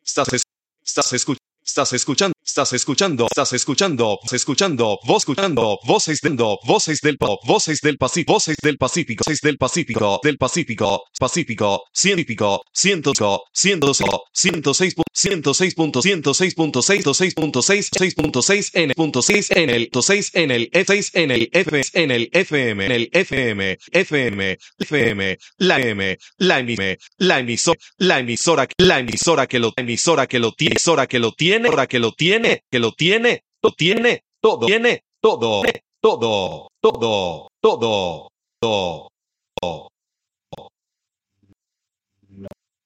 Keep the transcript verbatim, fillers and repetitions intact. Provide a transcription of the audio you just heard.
Estás, es- estás, escu- estás escuchando, estás escuchando, estás escuchando, estás escuchando, vos escuchando, voces del do, voces del pop, voces del Pacífico, voces del Pacífico, voces del Pacífico, del Pacífico, Pacífico, científico, ciento, ciento, ciento seis, ciento seis punto ciento seis punto seis, seis punto seis, seis punto seis en punto seis en el seis en el seis en el F en el F M en el F M F M F M la M la M la emisora la emisora la emisora que lo emisora que lo tiene emisora que lo tiene ahora que lo tiene que lo tiene lo tiene todo tiene todo todo todo todo todo